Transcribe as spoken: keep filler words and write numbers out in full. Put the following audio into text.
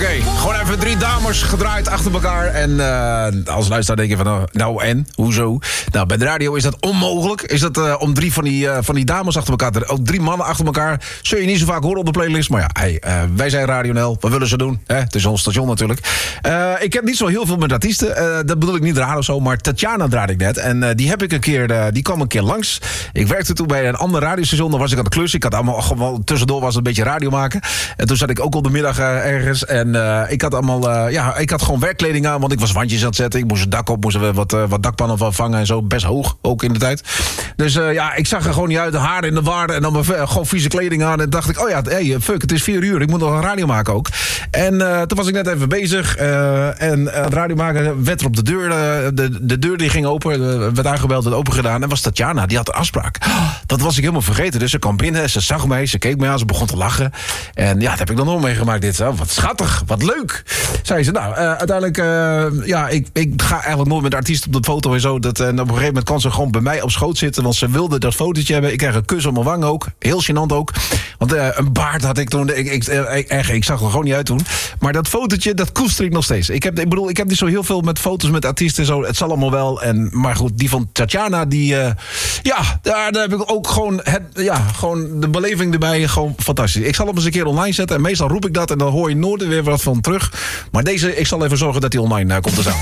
Okay, gewoon even drie dames gedraaid achter elkaar. En uh, als luisteraar denk je van, nou, nou en, hoezo? Nou, bij de radio is dat onmogelijk. Is dat uh, om drie van die, uh, van die dames achter elkaar, te, ook drie mannen achter elkaar, zul je niet zo vaak horen op de playlist. Maar ja, hey, uh, wij zijn Radio N L, wat willen ze doen? Hè? Het is ons station natuurlijk. Uh, ik heb niet zo heel veel met artiesten, uh, dat bedoel ik niet raar of zo, maar Tatjana draaide ik net. En uh, die heb ik een keer, uh, die kwam een keer langs. Ik werkte toen bij een ander radiostation, dan was ik aan de klus. Ik had allemaal, gewoon, tussendoor was het een beetje radio maken. En toen zat ik ook op de middag uh, ergens. En uh, ik had allemaal, uh, ja, ik had gewoon werkkleding aan, want ik was wandjes aan het zetten. Ik moest het dak op, moesten wat, uh, wat dakpannen van vangen en zo. Best hoog, ook in de tijd. Dus uh, ja, ik zag er gewoon niet uit, de haren in de war en dan mijn, uh, gewoon vieze kleding aan. En dacht ik, oh ja, hey, fuck, het is vier uur, ik moet nog een radio maken ook. En uh, toen was ik net even bezig. Uh, en uh, het radio maken werd er op de deur, uh, de, de deur die ging open, uh, werd aangebeld, werd open gedaan. En was Tatjana, die had een afspraak. Oh, dat was ik helemaal vergeten. Dus ze kwam binnen, ze zag mij, ze keek me aan, ze begon te lachen. En ja, dat heb ik nog nooit meegemaakt dit. Oh, wat schattig, wat leuk. Zei ze, nou, uh, uiteindelijk, uh, ja, ik, ik ga eigenlijk nooit met artiesten op de foto en zo. Dat, en op een gegeven moment kan ze gewoon bij mij op schoot zitten, want ze wilde dat fotootje hebben. Ik kreeg een kus op mijn wang ook. Heel gênant ook. Want uh, een baard had ik toen. Ik, ik, ik, ik, ik zag er gewoon niet uit toen. Maar dat fotootje, dat koester ik nog steeds. Ik, heb, ik bedoel, ik heb niet zo heel veel met foto's met artiesten en zo. Het zal allemaal wel. En, maar goed, die van Tatjana, die... Uh, ja, daar, daar heb ik ook gewoon, het, ja, gewoon de beleving erbij. Gewoon fantastisch. Ik zal hem eens een keer online zetten. En meestal roep ik dat en dan hoor je nooit weer wat van terug. Maar deze, ik zal even zorgen dat hij online uh, komt te staan.